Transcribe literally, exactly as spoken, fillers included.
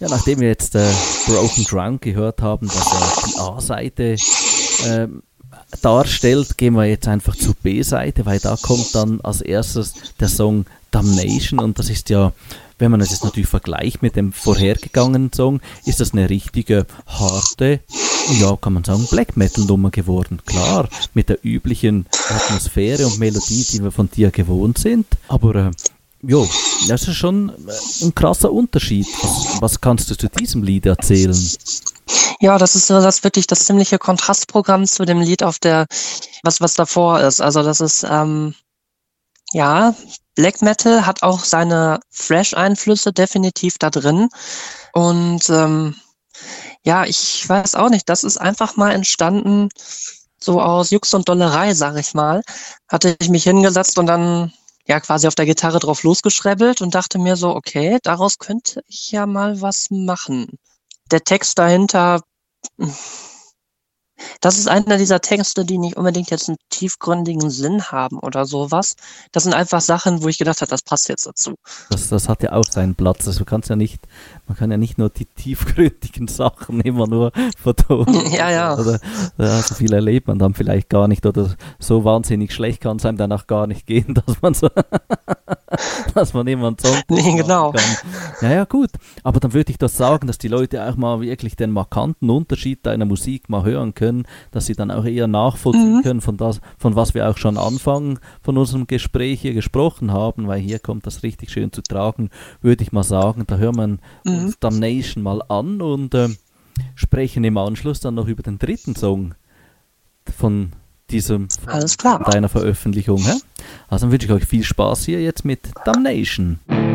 Ja, nachdem wir jetzt äh, Broken Drunk gehört haben, dass er die A-Seite äh, darstellt, gehen wir jetzt einfach zur B-Seite, weil da kommt dann als erstes der Song Damnation und das ist ja, wenn man es jetzt natürlich vergleicht mit dem vorhergegangenen Song, ist das eine richtige harte, ja, kann man sagen, Black Metal Nummer geworden. Klar, mit der üblichen Atmosphäre und Melodie, die wir von dir gewohnt sind, aber äh, jo, das ist schon ein krasser Unterschied. Was, was kannst du zu diesem Lied erzählen? Ja, das ist so das wirklich das ziemliche Kontrastprogramm zu dem Lied auf der, was was davor ist. Also das ist, ähm, ja, Black Metal hat auch seine Thrash-Einflüsse definitiv da drin. Und ähm, ja, ich weiß auch nicht, das ist einfach mal entstanden, so aus Jux und Dollerei, sag ich mal. Hatte ich mich hingesetzt und dann ja quasi auf der Gitarre drauf losgeschrebbelt und dachte mir so, okay, daraus könnte ich ja mal was machen. Der Text dahinter, das ist einer dieser Texte, die nicht unbedingt jetzt einen tiefgründigen Sinn haben oder sowas. Das sind einfach Sachen, wo ich gedacht habe, das passt jetzt dazu. Das, das hat ja auch seinen Platz. Also du kannst ja nicht, man kann ja nicht nur die tiefgründigen Sachen immer nur vertonen. Ja, ja. Oder, ja, so viel erlebt man dann vielleicht gar nicht. Oder so wahnsinnig schlecht kann es einem danach gar nicht gehen, dass man so dass man immer einen Song nee, genau. kann. Ja, ja, gut. Aber dann würde ich das sagen, dass die Leute auch mal wirklich den markanten Unterschied deiner Musik mal hören können, dass sie dann auch eher nachvollziehen mhm. können von das, von was wir auch schon Anfang von unserem Gespräch hier gesprochen haben, weil hier kommt das richtig schön zu tragen, würde ich mal sagen. Da hören wir mhm. uns Damnation mal an und äh, sprechen im Anschluss dann noch über den dritten Song von diesem Alles klar. deiner Veröffentlichung. Hä? Also dann wünsche ich euch viel Spaß hier jetzt mit Damnation.